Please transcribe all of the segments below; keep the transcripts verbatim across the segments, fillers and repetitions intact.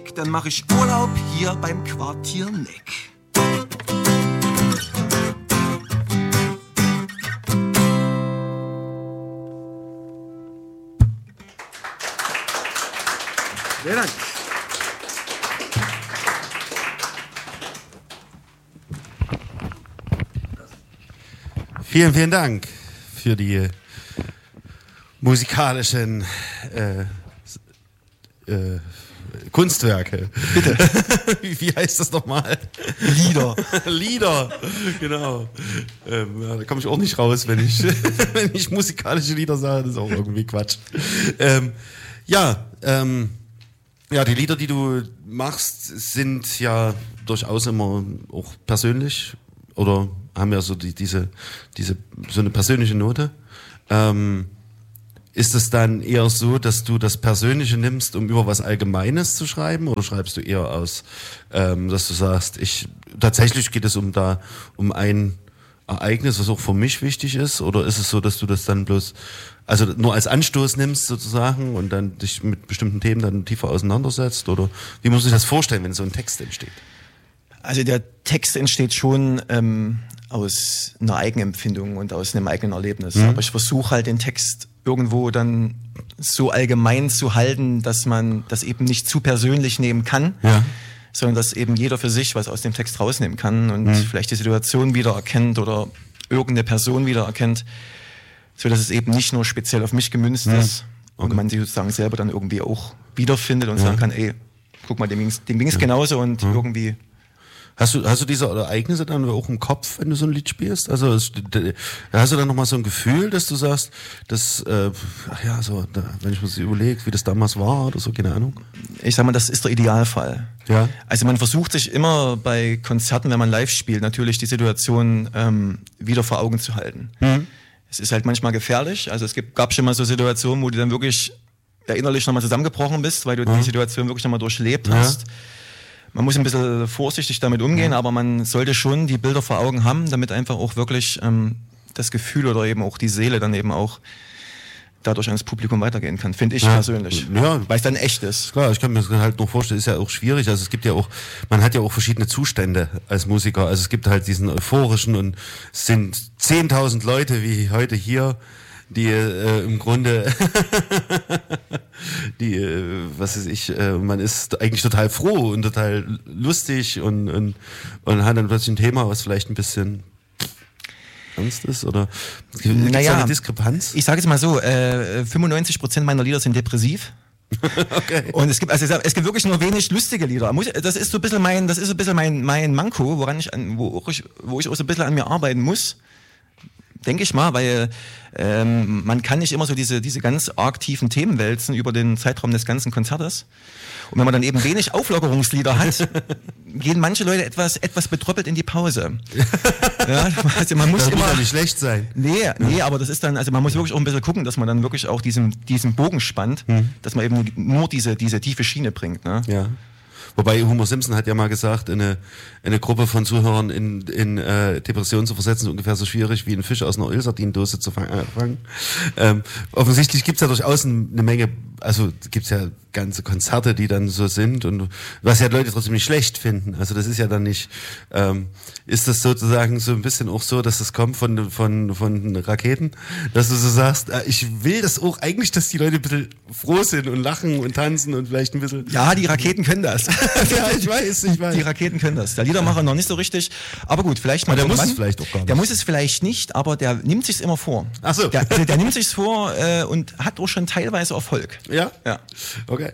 Dann mache ich Urlaub hier beim Quartier Neck. Vielen Dank. Vielen, vielen Dank für die musikalischen äh, äh, Kunstwerke. Bitte. Wie heißt das nochmal? Lieder. Lieder, genau. Ähm, ja, da komme ich auch nicht raus, wenn ich, wenn ich musikalische Lieder sage. Das ist auch irgendwie Quatsch. Ähm, ja, ähm, ja, die Lieder, die du machst, sind ja durchaus immer auch persönlich oder haben ja so die, diese, diese, so eine persönliche Note. Ähm, Ist es dann eher so, dass du das Persönliche nimmst, um über was Allgemeines zu schreiben, oder schreibst du eher aus, ähm, dass du sagst, ich tatsächlich geht es um da um ein Ereignis, was auch für mich wichtig ist, oder ist es so, dass du das dann bloß also nur als Anstoß nimmst sozusagen und dann dich mit bestimmten Themen dann tiefer auseinandersetzt, oder wie muss ich das vorstellen, wenn so ein Text entsteht? Also der Text entsteht schon ähm, aus einer Eigenempfindung und aus einem eigenen Erlebnis, mhm. aber ich versuche halt den Text irgendwo dann so allgemein zu halten, dass man das eben nicht zu persönlich nehmen kann, ja. sondern dass eben jeder für sich was aus dem Text rausnehmen kann und mhm. vielleicht die Situation wiedererkennt oder irgendeine Person wiedererkennt, so dass es eben nicht nur speziell auf mich gemünzt mhm. ist und okay. man sich sozusagen selber dann irgendwie auch wiederfindet und ja. sagen kann, ey, guck mal, dem ging's, dem ging's ja. genauso und mhm. irgendwie... Hast du, hast du diese Ereignisse dann auch im Kopf, wenn du so ein Lied spielst? Also hast du dann nochmal so ein Gefühl, dass du sagst, dass, äh, ach ja, so, da, wenn ich mir das überlege, wie das damals war oder so, keine Ahnung? Ich sag mal, das ist der Idealfall. Ja. Also man versucht sich immer bei Konzerten, wenn man live spielt, natürlich die Situation ähm, wieder vor Augen zu halten. Mhm. Es ist halt manchmal gefährlich. Also es gibt, gab schon mal so Situationen, wo du dann wirklich ja, innerlich nochmal zusammengebrochen bist, weil du ja. die Situation wirklich nochmal durchlebt ja. hast. Man muss ein bisschen vorsichtig damit umgehen, ja. aber man sollte schon die Bilder vor Augen haben, damit einfach auch wirklich ähm, das Gefühl oder eben auch die Seele dann eben auch dadurch ans Publikum weitergehen kann, finde ich ja. persönlich. Ja. Weil es dann echt ist. Klar, ich kann mir das halt noch vorstellen, ist ja auch schwierig. Also es gibt ja auch, man hat ja auch verschiedene Zustände als Musiker. Also es gibt halt diesen euphorischen und es sind zehntausend Leute wie heute hier, die äh, im Grunde, die, äh, was weiß ich, äh, man ist eigentlich total froh und total lustig und, und, und hat dann plötzlich ein Thema, was vielleicht ein bisschen ernst ist, oder gibt es naja, eine Diskrepanz? Ich sage jetzt mal so, äh, fünfundneunzig Prozent meiner Lieder sind depressiv. Okay. Und es gibt, also es gibt wirklich nur wenig lustige Lieder. Das ist so ein bisschen mein, das ist so ein bisschen mein, mein Manko, woran ich, an, wo ich, wo ich auch so ein bisschen an mir arbeiten muss. Denke ich mal, weil ähm, man kann nicht immer so diese, diese ganz arg tiefen Themen wälzen über den Zeitraum des ganzen Konzertes. Und wenn man dann eben wenig Auflockerungslieder hat, gehen manche Leute etwas, etwas betröppelt in die Pause. Ja, also man muss das immer muss ja nicht schlecht sein. Nee, nee, ja. aber das ist dann, also man muss wirklich auch ein bisschen gucken, dass man dann wirklich auch diesen, diesen Bogen spannt, hm. dass man eben nur diese, diese tiefe Schiene bringt. Ne? Ja. Wobei Homer Simpson hat ja mal gesagt, eine, eine Gruppe von Zuhörern in, in äh, Depression zu versetzen, ist ungefähr so schwierig wie einen Fisch aus einer Ölsardinendose zu fangen. Ähm, offensichtlich gibt's ja durchaus eine Menge, also gibt's ja ganze Konzerte, die dann so sind und was ja Leute trotzdem nicht schlecht finden. Also das ist ja dann nicht, ähm, ist das sozusagen so ein bisschen auch so, dass das kommt von, von, von Raketen, dass du so sagst, äh, ich will das auch eigentlich, dass die Leute ein bisschen froh sind und lachen und tanzen und vielleicht ein bisschen... Ja, die Raketen können das. Ja, ich weiß, ich weiß. Die Raketen können das. Der Liedermacher noch nicht so richtig, aber gut, vielleicht mal aber der irgendwann. muss es vielleicht auch gar nicht. Der muss es vielleicht nicht, aber der nimmt sich's immer vor. Ach so. Der, also der nimmt sich's vor äh, und hat auch schon teilweise Erfolg. Ja? Ja. Okay.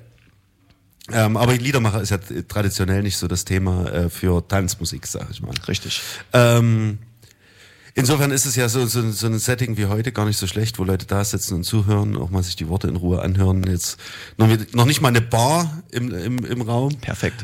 Ähm, aber Liedermacher ist ja traditionell nicht so das Thema äh, für Tanzmusik, sag ich mal. Richtig. Ähm, insofern ist es ja so, so, so ein Setting wie heute gar nicht so schlecht, wo Leute da sitzen und zuhören, auch mal sich die Worte in Ruhe anhören. Jetzt noch, noch nicht mal eine Bar im, im, im Raum. Perfekt.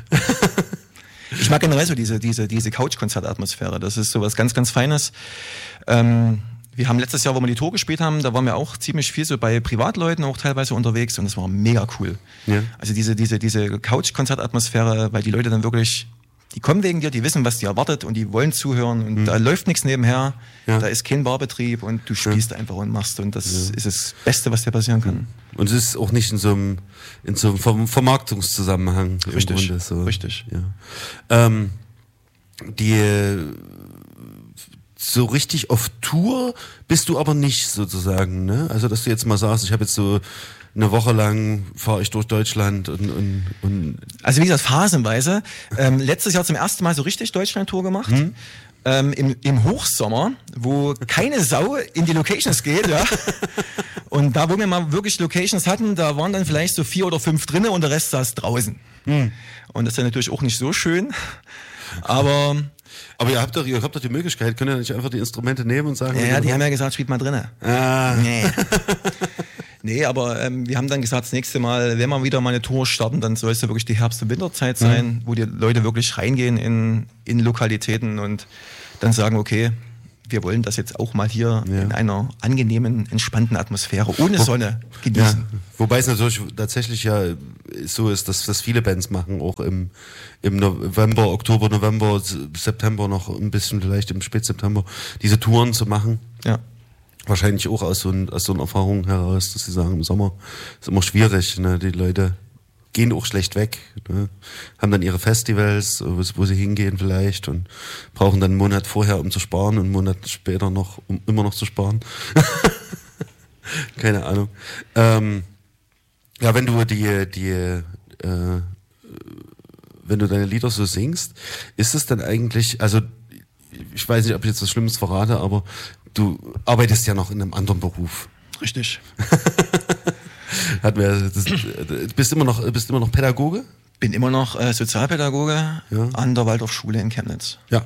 Ich mag generell so diese, diese, diese Couch-Konzertatmosphäre. Das ist sowas ganz, ganz Feines. Ähm, Wir haben letztes Jahr, wo wir die Tour gespielt haben, da waren wir auch ziemlich viel so bei Privatleuten auch teilweise unterwegs und das war mega cool. Ja. Also diese, diese, diese Couch-Konzertatmosphäre, weil die Leute dann wirklich, die kommen wegen dir, die wissen, was die erwartet und die wollen zuhören und mhm. da läuft nichts nebenher, ja. da ist kein Barbetrieb und du spielst ja. einfach und machst und das ja. ist das Beste, was dir passieren kann. Und es ist auch nicht in so einem, in so einem Ver- Vermarktungszusammenhang. Richtig, im Grunde, so. richtig. Ja. Ähm, die, so richtig auf Tour bist du aber nicht sozusagen, ne? Also, dass du jetzt mal sagst, ich habe jetzt so eine Woche lang fahre ich durch Deutschland und, und, und Also wie gesagt, phasenweise. Ähm, letztes Jahr zum ersten Mal so richtig Deutschland-Tour gemacht. Hm. Ähm, im, im Hochsommer, wo keine Sau in die Locations geht, ja. Und da, wo wir mal wirklich Locations hatten, da waren dann vielleicht so vier oder fünf drinne und der Rest saß draußen. Hm. Und das ist ja natürlich auch nicht so schön. Aber Aber ihr habt doch, ihr habt doch die Möglichkeit, könnt ihr nicht einfach die Instrumente nehmen und sagen... Ja, ja die haben ja gesagt, spielt mal drinnen. Ah. Nee. Nee, aber ähm, wir haben dann gesagt, das nächste Mal, wenn wir wieder mal eine Tour starten, dann soll es ja wirklich die Herbst- und Winterzeit sein, mhm. wo die Leute wirklich reingehen in, in Lokalitäten und dann sagen, okay, wir wollen das jetzt auch mal hier ja. in einer angenehmen, entspannten Atmosphäre, ohne Wo, Sonne genießen. Ja. Wobei es natürlich tatsächlich ja so ist, dass das viele Bands machen, auch im, im November, Oktober, November, September noch ein bisschen, vielleicht im Spätseptember, diese Touren zu machen. Ja. Wahrscheinlich auch aus so, ein, aus so einer Erfahrung heraus, dass sie sagen, im Sommer ist immer schwierig. Ne? Die Leute gehen auch schlecht weg, ne? Haben dann ihre Festivals, wo sie hingehen vielleicht und brauchen dann einen Monat vorher, um zu sparen und einen Monat später noch, um immer noch zu sparen. Keine Ahnung. Ähm, ja, wenn du die, die äh, wenn du deine Lieder so singst, ist es dann eigentlich, also ich weiß nicht, ob ich jetzt was Schlimmes verrate, aber du arbeitest ja noch in einem anderen Beruf. Richtig. Hat mir, das, bist immer noch, bist immer noch Pädagoge? Bin immer noch äh, Sozialpädagoge ja. an der Waldorfschule in Chemnitz. Ja.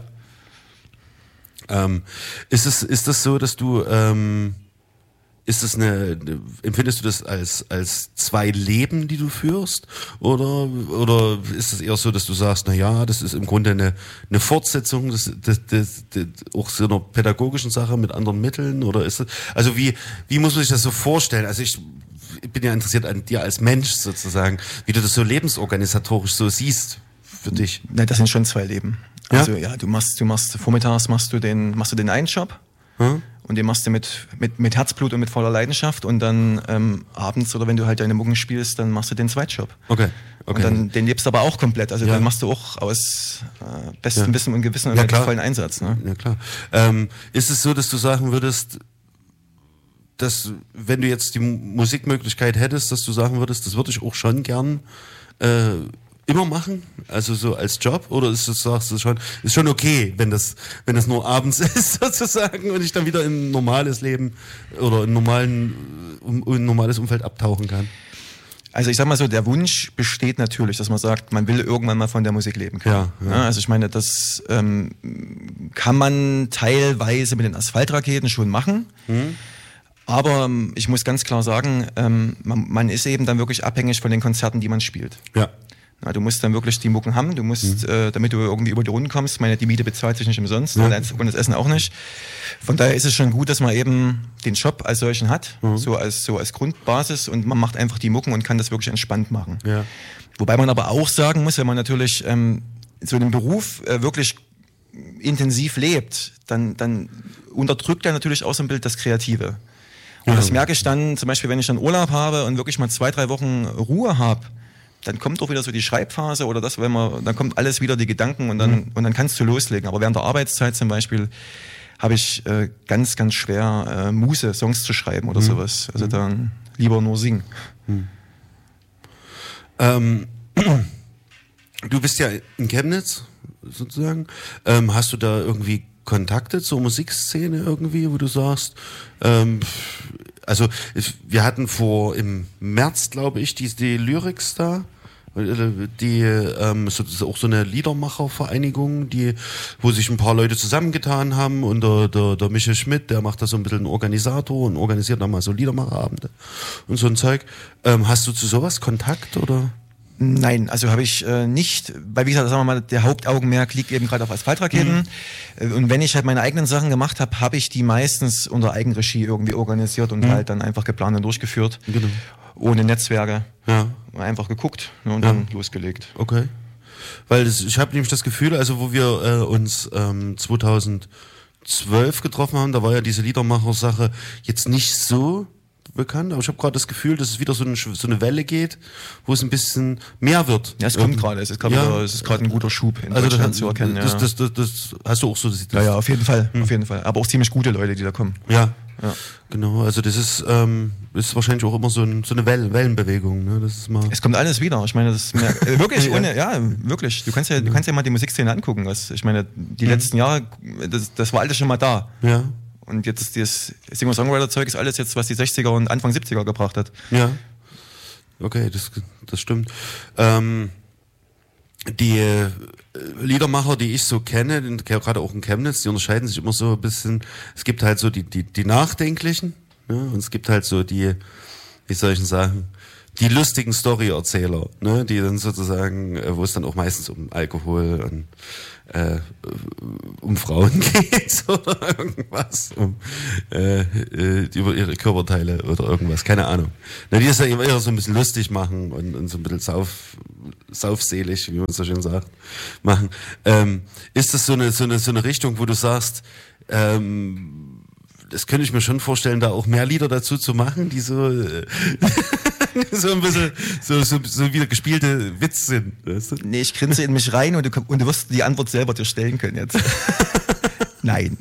Ähm, ist es, ist das so, dass du, ähm, ist das eine, empfindest du das als, als zwei Leben, die du führst? Oder, oder ist es eher so, dass du sagst, na ja, das ist im Grunde eine, eine Fortsetzung des, des, des, des, auch so einer pädagogischen Sache mit anderen Mitteln? Oder ist das, also wie, wie muss man sich das so vorstellen? Also ich, ich bin ja interessiert an dir als Mensch sozusagen, wie du das so lebensorganisatorisch so siehst für dich. Nein, das sind schon zwei Leben. Ja? Also ja, du machst, du machst vormittags machst du den, machst du den einen Job. Hm? Und den machst du mit, mit, mit Herzblut und mit voller Leidenschaft und dann ähm, abends oder wenn du halt deine Mucken spielst, dann machst du den Zweitjob. Okay. Okay. Und dann den lebst du aber auch komplett. Also ja. dann machst du auch aus äh, bestem ja. Wissen und Gewissen und ja, mit vollen Einsatz. Ne? Ja klar. Ähm, ist es so, dass du sagen würdest, dass wenn du jetzt die Musikmöglichkeit hättest, dass du sagen würdest, das würde ich auch schon gern äh, immer machen, also so als Job, oder ist es, sagst du schon, ist schon okay, wenn das, wenn das nur abends ist sozusagen und ich dann wieder in ein normales Leben oder in normalen, um, in ein normales Umfeld abtauchen kann? Also ich sag mal so, der Wunsch besteht natürlich, dass man sagt, man will irgendwann mal von der Musik leben können. Ja, ja. Also ich meine, das ähm, kann man teilweise mit den Asphaltraketen schon machen. Mhm. Aber ähm, ich muss ganz klar sagen, ähm, man, man ist eben dann wirklich abhängig von den Konzerten, die man spielt. Ja. Na, du musst dann wirklich die Mucken haben, du musst, mhm. äh, damit du irgendwie über die Runden kommst, ich meine, die Miete bezahlt sich nicht umsonst ja. und das Essen auch nicht. Von daher ist es schon gut, dass man eben den Job als solchen hat, mhm. so als so als Grundbasis und man macht einfach die Mucken und kann das wirklich entspannt machen. Ja. Wobei man aber auch sagen muss, wenn man natürlich ähm, so einen Beruf äh, wirklich intensiv lebt, dann, dann unterdrückt er natürlich auch so ein Bild das Kreative. Und ja. das merke ich dann, zum Beispiel, wenn ich dann Urlaub habe und wirklich mal zwei, drei Wochen Ruhe habe, dann kommt auch wieder so die Schreibphase oder das, wenn man, dann kommt alles wieder, die Gedanken und dann, mhm. und dann kannst du loslegen. Aber während der Arbeitszeit zum Beispiel habe ich äh, ganz, ganz schwer äh, Muße, Songs zu schreiben oder mhm. sowas. Also dann lieber nur singen. Mhm. Ähm, du bist ja in Chemnitz sozusagen. Ähm, hast du da irgendwie Kontakte zur Musikszene irgendwie, wo du sagst, ähm, also wir hatten vor im März, glaube ich, die, die Lyrics da, die ähm, so, auch so eine Liedermachervereinigung, die, wo sich ein paar Leute zusammengetan haben und der, der, der Michael Schmidt, der macht da so ein bisschen einen Organisator und organisiert da mal so Liedermacherabende und so ein Zeug. Ähm, hast du zu sowas Kontakt oder? Nein, also habe ich äh, nicht, weil wie gesagt, sagen wir mal, der Hauptaugenmerk liegt eben gerade auf Asphaltraketen. Mhm. Und wenn ich halt meine eigenen Sachen gemacht habe, habe ich die meistens unter Eigenregie irgendwie organisiert und mhm. halt dann einfach geplant und durchgeführt. Genau. Ohne Netzwerke. Ja. Einfach geguckt, ne, und ja. dann losgelegt. Okay. Weil das, ich habe nämlich das Gefühl, also wo wir äh, uns ähm, zweitausendzwölf getroffen haben, da war ja diese Liedermacher-Sache jetzt nicht so bekannt, aber ich habe gerade das Gefühl, dass es wieder so eine, so eine Welle geht, wo es ein bisschen mehr wird. Ja, es kommt ähm, gerade, es ist gerade ja. ein guter Schub in also Deutschland das, zu erkennen. Das, ja. das, das, das, das hast du auch so. Das, ja, ja, auf jeden Fall, hm. auf jeden Fall. Aber auch ziemlich gute Leute, die da kommen. Ja, ja. Genau. Also das ist, ähm, ist wahrscheinlich auch immer so, ein, so eine Wellen, Wellenbewegung. Ne? Das ist mal es kommt alles wieder. Ich meine, das ist mehr, äh, wirklich ja. ohne, ja, wirklich. Du kannst ja, du kannst ja mal die Musikszene angucken. Was, ich meine, die mhm. letzten Jahre, das, das war alles schon mal da. Ja. Und jetzt ist das Singer-Songwriter-Zeug ist alles jetzt, was die sechziger und Anfang siebziger gebracht hat. Ja. Okay, das, das stimmt. Ähm, die äh, Liedermacher, die ich so kenne, gerade auch in Chemnitz, die unterscheiden sich immer so ein bisschen. Es gibt halt so die, die, die Nachdenklichen, ne? Und es gibt halt so die, wie soll ich denn sagen, die lustigen Storyerzähler, ne? Die dann sozusagen, wo es dann auch meistens um Alkohol und äh, um Frauen geht oder irgendwas, um äh, äh, über ihre Körperteile oder irgendwas, keine Ahnung. Na, die es ja eher so ein bisschen lustig machen und, und so ein bisschen sauf, saufselig, wie man so schön sagt, machen. Ähm, ist das so eine, so eine, so eine Richtung, wo du sagst, ähm, das könnte ich mir schon vorstellen, da auch mehr Lieder dazu zu machen, die so, äh, so ein bisschen so, so, so wieder gespielte Witz sind. Weißt du? Nee, ich grinse in mich rein und du, und du wirst die Antwort selber dir stellen können jetzt. Nein.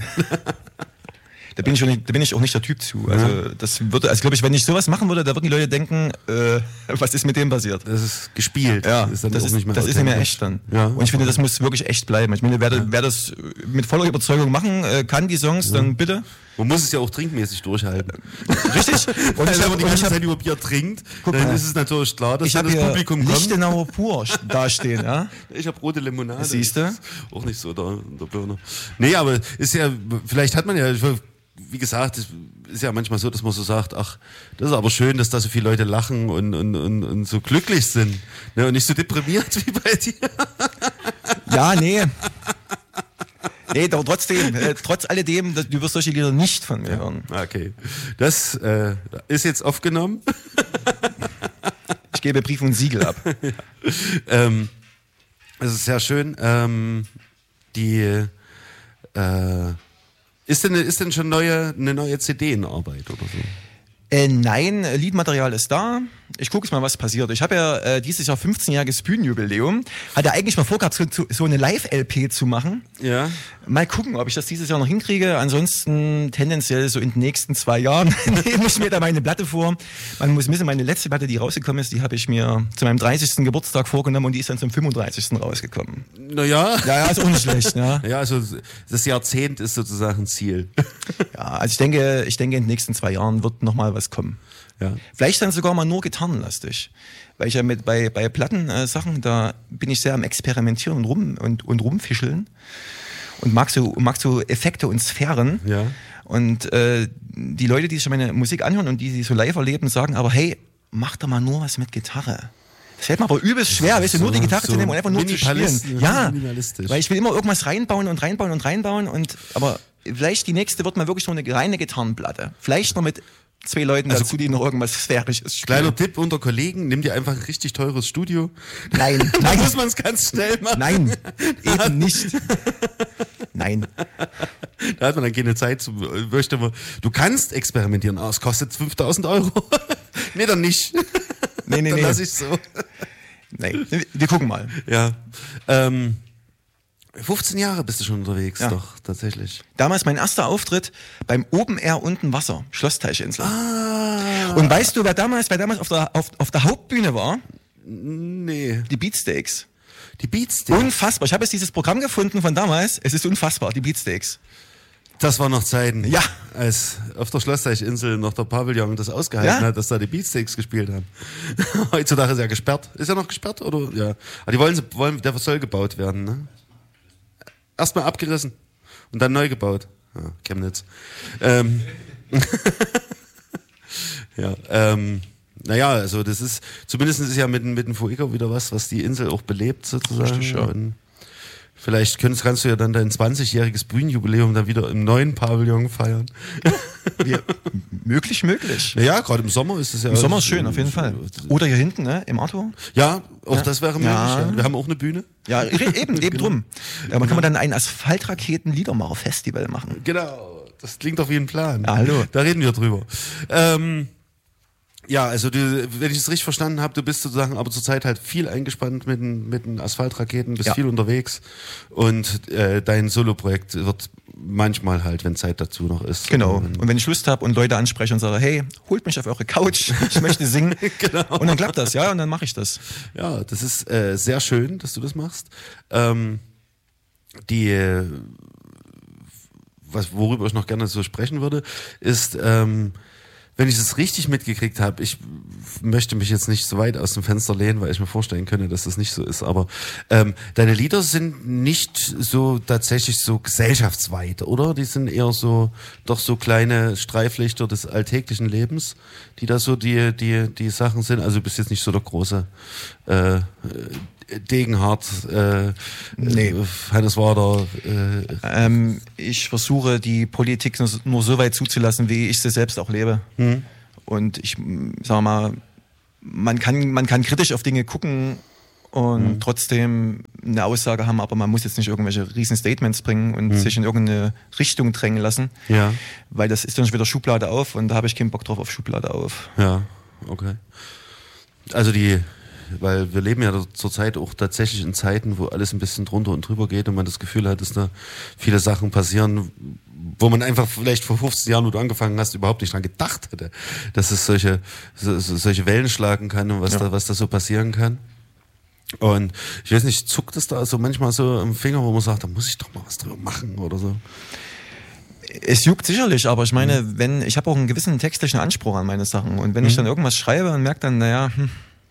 Da bin ich auch nicht, da bin ich auch nicht der Typ zu. Also ja. das würde, also glaube ich, wenn ich sowas machen würde, da würden die Leute denken, äh, was ist mit dem passiert? Das ist gespielt. Ja, das ist, das ist nicht mehr, das ist nicht mehr echt dann. Ja. Und ich finde, das muss wirklich echt bleiben. Ich meine, wer, ja. wer das mit voller Überzeugung machen äh, kann, die Songs, ja. dann bitte. Man muss es ja auch trinkmäßig durchhalten. Richtig. Und wenn man die ganze Zeit über Bier trinkt, dann mal, ist es natürlich klar, dass ich das Publikum kommt. Lichtenauer Pur dastehen, ja? Ich habe rote Limonade. Siehst du? Auch nicht so der, der Birne. Nee, aber ist ja, vielleicht hat man ja, wie gesagt, es ist ja manchmal so, dass man so sagt, ach, das ist aber schön, dass da so viele Leute lachen und, und, und, und so glücklich sind. Ne? Und nicht so deprimiert wie bei dir. Ja, nee. Nee, aber trotzdem, äh, trotz alledem, du wirst solche Lieder nicht von mir hören. Okay. Das äh, ist jetzt aufgenommen. Ich gebe Brief und Siegel ab. Ja. Ähm, das ist sehr schön. Ähm, die äh, ist denn, ist denn schon neue, eine neue C D in Arbeit oder so? Äh, nein, Liedmaterial ist da. Ich gucke jetzt mal, was passiert. Ich habe ja äh, dieses Jahr fünfzehnjähriges Bühnenjubiläum. Hatte eigentlich mal vorgehabt, so, so eine Live-L P zu machen. Ja. Mal gucken, ob ich das dieses Jahr noch hinkriege. Ansonsten tendenziell so in den nächsten zwei Jahren nehme ich mir da meine Platte vor. Man muss wissen, meine letzte Platte, die rausgekommen ist, die habe ich mir zu meinem dreißigsten Geburtstag vorgenommen und die ist dann zum fünfunddreißigsten rausgekommen. Naja. Ja, ja, ist auch nicht schlecht. Ja. Ja, also das Jahrzehnt ist sozusagen ein Ziel. Ja, also ich denke, ich denke, in den nächsten zwei Jahren wird noch mal was kommen. Ja. Vielleicht dann sogar mal nur gitarrenlastig. Weil ich ja mit bei, bei Plattensachen, äh, da bin ich sehr am Experimentieren und rum und, und rumfischeln. Und mag so, mag so Effekte und Sphären. Ja. Und äh, die Leute, die sich meine Musik anhören und die sie so live erleben, sagen aber, hey, mach doch mal nur was mit Gitarre. Das fällt mir aber übelst schwer, weißt du, nur die Gitarre so zu nehmen und einfach nur zu spielen. Ja, weil ich will immer irgendwas reinbauen und reinbauen und reinbauen. Und aber vielleicht die nächste wird mal wirklich nur eine reine Gitarrenplatte. Vielleicht noch mit zwei Leuten also, dazu, die noch irgendwas Sphärisches spielen. Kleiner Tipp unter Kollegen, nimm dir einfach ein richtig teures Studio. Nein, da nein. muss man es ganz schnell machen. Nein, eben nicht. Nein. Da hat man dann keine Zeit zu, möchte man, du kannst experimentieren, aber es kostet fünftausend Euro. Nee, dann nicht. Nee, nee, dann nee. lass ich so. Nee, wir gucken mal. Ja, ähm, fünfzehn Jahre bist du schon unterwegs, ja. Doch, tatsächlich. Damals mein erster Auftritt beim Open Air unten Wasser, Schlossteichinsel. Ah. Und weißt du, wer damals, wer damals auf der, auf, auf der Hauptbühne war? Nee. Die Beatsteaks. Die Beatsteaks? Unfassbar. Ich habe jetzt dieses Programm gefunden von damals. Es ist unfassbar, die Beatsteaks. Das war noch Zeiten, ja. als auf der Schlossteichinsel noch der Pavillon das ausgehalten ja? hat, dass da die Beatsteaks gespielt haben. Heutzutage ist ja gesperrt. Ist er noch gesperrt? Oder? Ja. Aber die wollen, wollen, der soll gebaut werden, ne? Erstmal abgerissen und dann neu gebaut. Ja, Chemnitz. Ähm. ja, ähm, naja, also das ist, zumindest ist ja mit, mit dem Fuego wieder was, was die Insel auch belebt sozusagen. Richtig, ja. Und vielleicht kannst, kannst du ja dann dein zwanzigjähriges Bühnenjubiläum dann wieder im neuen Pavillon feiern. Ja, möglich, möglich. Ja, gerade im Sommer ist es ja. Im Sommer ist schön, auf jeden Fall. Oder hier hinten, ne, im Arthur. Ja, auch ja. das wäre möglich. Ja. Ja. Wir haben auch eine Bühne. Ja, eben, eben genau. drum. Da kann man dann ein Asphaltraketen-Liedermacher-Festival machen. Genau, das klingt auf jeden Plan. Ja, hallo. Da reden wir drüber. Ähm, Ja, also du, wenn ich es richtig verstanden habe, du bist sozusagen aber zurzeit halt viel eingespannt mit den, mit den Asphaltraketen, bist ja. viel unterwegs und äh, dein Soloprojekt wird manchmal halt, wenn Zeit dazu noch ist. Genau. Wenn und wenn ich Lust habe und Leute anspreche und sage, hey, holt mich auf eure Couch, ich möchte singen. Genau. Und dann klappt das, ja, und dann mache ich das. Ja, das ist äh, sehr schön, dass du das machst. Ähm, die, äh, was, worüber ich noch gerne so sprechen würde, ist, ähm, wenn ich es richtig mitgekriegt habe, ich möchte mich jetzt nicht so weit aus dem Fenster lehnen, weil ich mir vorstellen könnte, dass das nicht so ist, aber ähm, deine Lieder sind nicht so tatsächlich so gesellschaftsweit, oder? Die sind eher so, doch so kleine Streiflichter des alltäglichen Lebens, die da so die, die, die Sachen sind. Also du bist jetzt nicht so der große äh, Degenhardt, äh, nee. Hannes Wader. Äh, ähm, ich versuche die Politik nur, nur so weit zuzulassen, wie ich sie selbst auch lebe. Hm. Und ich sag mal, man kann, man kann kritisch auf Dinge gucken und hm. trotzdem eine Aussage haben, aber man muss jetzt nicht irgendwelche riesen Statements bringen und hm. sich in irgendeine Richtung drängen lassen. Ja. Weil das ist dann schon wieder Schublade auf und da habe ich keinen Bock drauf auf Schublade auf. Ja, okay. Also die Weil wir leben ja zurzeit auch tatsächlich in Zeiten, wo alles ein bisschen drunter und drüber geht und man das Gefühl hat, dass da viele Sachen passieren, wo man einfach vielleicht vor fünfzehn Jahren, wo du angefangen hast, überhaupt nicht dran gedacht hätte, dass es solche, so, solche Wellen schlagen kann und was, ja. da, was da so passieren kann. Und ich weiß nicht, zuckt es da so manchmal so im Finger, wo man sagt, da muss ich doch mal was drüber machen oder so? Es juckt sicherlich, aber ich meine, mhm. wenn ich habe auch einen gewissen textlichen Anspruch an meine Sachen und wenn mhm. ich dann irgendwas schreibe und merke dann, naja, hm,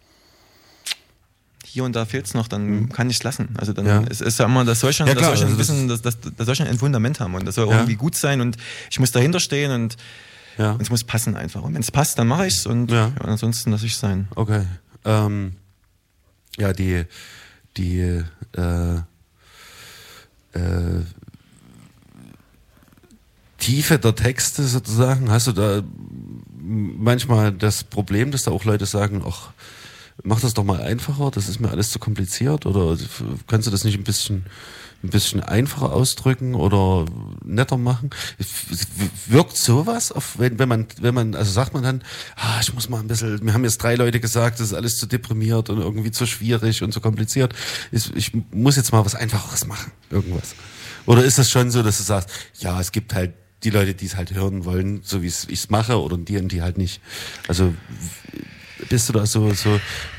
hier und da fehlt's noch, dann mhm. kann ich es lassen. Also dann ja. es ist ja immer, das soll schon, ja, das soll schon also wissen, das, das, das soll schon ein Fundament haben und das soll ja. irgendwie gut sein und ich muss dahinter stehen und, ja. und es muss passen einfach. Und wenn es passt, dann mache ich's und ja. Ja, ansonsten lasse ich es sein. Okay. Ähm, ja, die die äh, äh, Tiefe der Texte sozusagen, hast du da manchmal das Problem, dass da auch Leute sagen, ach, mach das doch mal einfacher, das ist mir alles zu kompliziert, oder kannst du das nicht ein bisschen ein bisschen einfacher ausdrücken oder netter machen? Wirkt sowas auf, wenn, wenn man, wenn man, also sagt man dann, ah, ich muss mal ein bisschen, mir haben jetzt drei Leute gesagt, das ist alles zu deprimiert und irgendwie zu schwierig und zu kompliziert. Ich, ich muss jetzt mal was Einfacheres machen, irgendwas. Oder ist das schon so, dass du sagst, ja, es gibt halt die Leute, die es halt hören wollen, so wie ich es mache, oder die und die halt nicht. Also bist du da so, so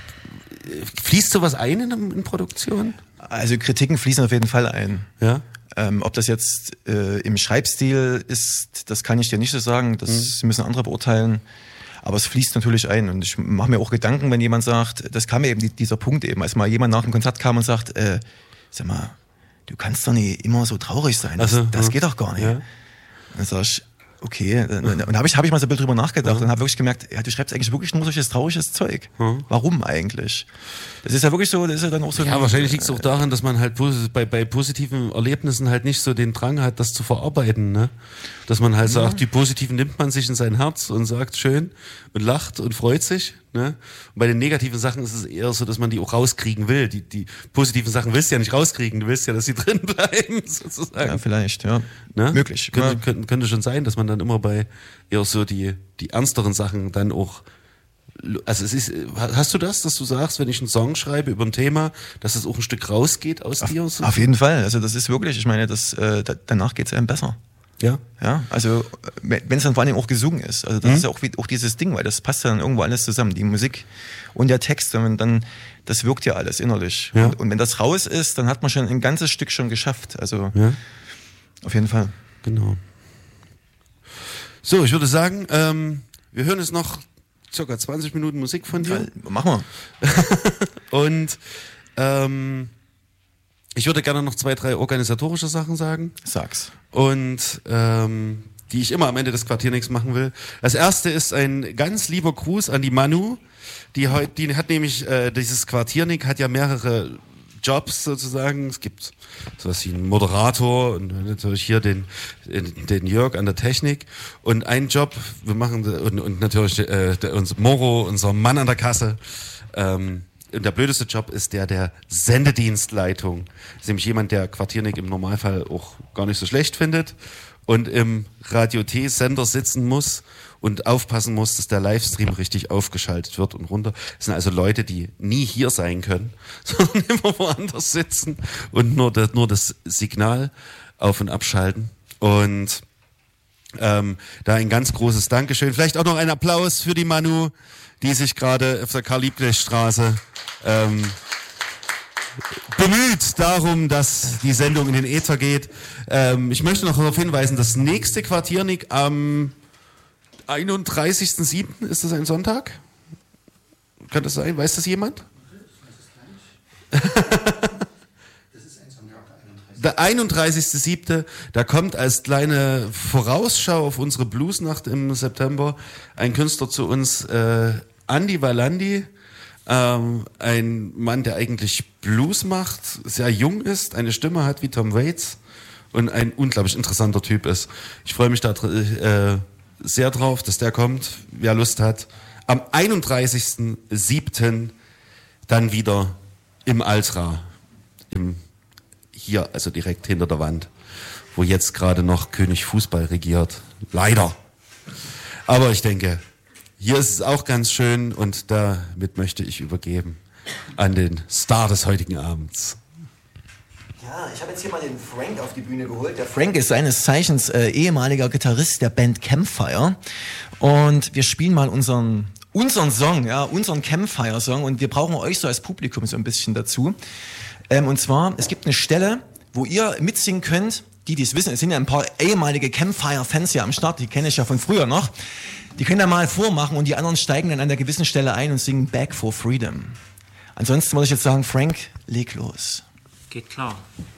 fließt sowas ein in, in Produktion? Also Kritiken fließen auf jeden Fall ein. Ja. Ähm, ob das jetzt äh, im Schreibstil ist, das kann ich dir nicht so sagen. Das mhm. müssen andere beurteilen. Aber es fließt natürlich ein. Und ich mache mir auch Gedanken, wenn jemand sagt, das kam mir eben dieser Punkt eben, als mal jemand nach dem Konzert kam und sagt, äh, sag mal, du kannst doch nicht immer so traurig sein. Das, also, das geht doch gar nicht. Ja. Dann sag ich, okay, und da habe ich, hab ich mal so ein bisschen drüber nachgedacht ja. und habe wirklich gemerkt, ja, du schreibst eigentlich wirklich nur solches trauriges Zeug. Ja. Warum eigentlich? Das ist ja wirklich so, das ist ja dann auch so... Ja, ein, wahrscheinlich liegt es auch daran, dass man halt bei, bei positiven Erlebnissen halt nicht so den Drang hat, das zu verarbeiten, ne? Dass man halt ja. sagt, die positiven nimmt man sich in sein Herz und sagt schön und lacht und freut sich, ne? Und bei den negativen Sachen ist es eher so, dass man die auch rauskriegen will. Die, die positiven Sachen willst du ja nicht rauskriegen, du willst ja, dass sie drin bleiben, sozusagen. Ja, vielleicht, ja. Ne? Möglich. Könnte, ja. könnte, könnte schon sein, dass man dann immer bei eher so die, die ernsteren Sachen dann auch, also es ist, hast du das, dass du sagst, wenn ich einen Song schreibe über ein Thema, dass es auch ein Stück rausgeht aus auf, dir? So? Auf jeden Fall, also das ist wirklich, ich meine, das, äh, da, danach geht's einem besser. Ja. Ja, also wenn es dann vor allem auch gesungen ist, also das mhm. ist ja auch, wie, auch dieses Ding, weil das passt ja dann irgendwo alles zusammen, die Musik und der Text, und dann, das wirkt ja alles innerlich. Ja. Und, und wenn das raus ist, dann hat man schon ein ganzes Stück schon geschafft, also ja. auf jeden Fall. Genau. So, ich würde sagen, ähm, wir hören jetzt noch circa zwanzig Minuten Musik von dir. Ja, machen wir. Und ähm, ich würde gerne noch zwei, drei organisatorische Sachen sagen. Sag's. Und ähm, die ich immer am Ende des Quartiernicks machen will. Das erste ist ein ganz lieber Gruß an die Manu. Die, heut, die hat nämlich, äh, dieses Quartiernick hat ja mehrere Jobs sozusagen. Es gibt sowas wie einen Moderator und natürlich hier den, den Jörg an der Technik. Und ein Job, wir machen, und, und natürlich äh, der, unser Moro, unser Mann an der Kasse. Ähm, und der blödeste Job ist der der Sendedienstleitung. Das ist nämlich jemand, der Quartiernick im Normalfall auch gar nicht so schlecht findet. und im Radio T-Sender sitzen muss und aufpassen muss, dass der Livestream richtig aufgeschaltet wird und runter. Das sind also Leute, die nie hier sein können, sondern immer woanders sitzen und nur das, nur das Signal auf- und abschalten. Und ähm, da ein ganz großes Dankeschön. Vielleicht auch noch ein Applaus für die Manu, die sich gerade auf der Karl-Liebknecht-Straße ähm, bemüht darum, dass die Sendung in den Äther geht. Ähm, ich möchte noch darauf hinweisen, das nächste Quartiernik am einunddreißigsten siebten ist das ein Sonntag? Kann das sein? Weiß das jemand? Das ist ein Sonntag, der einunddreißigste siebte Da kommt als kleine Vorausschau auf unsere Bluesnacht im September ein Künstler zu uns, äh, Andi Valandi, ähm, ein Mann, der eigentlich Blues macht, sehr jung ist, eine Stimme hat wie Tom Waits und ein unglaublich interessanter Typ ist. Ich freue mich da äh, sehr drauf, dass der kommt, wer Lust hat. Am einunddreißigsten siebten dann wieder im Altra, im, hier, also direkt hinter der Wand, wo jetzt gerade noch König Fußball regiert. Leider. Aber ich denke, hier ist es auch ganz schön und damit möchte ich übergeben an den Star des heutigen Abends. Ja, ich habe jetzt hier mal den Frank auf die Bühne geholt. Der Frank ist seines Zeichens äh, ehemaliger Gitarrist der Band Campfire und wir spielen mal unseren unseren Song, ja, unseren Campfire-Song und wir brauchen euch so als Publikum so ein bisschen dazu. Ähm, und zwar, es gibt eine Stelle, wo ihr mitsingen könnt, die, die es wissen, es sind ja ein paar ehemalige Campfire-Fans ja am Start, die kenne ich ja von früher noch. Die können da mal vormachen und die anderen steigen dann an der gewissen Stelle ein und singen Back for Freedom. Ansonsten muss ich jetzt sagen, Frank, leg los. Geht klar.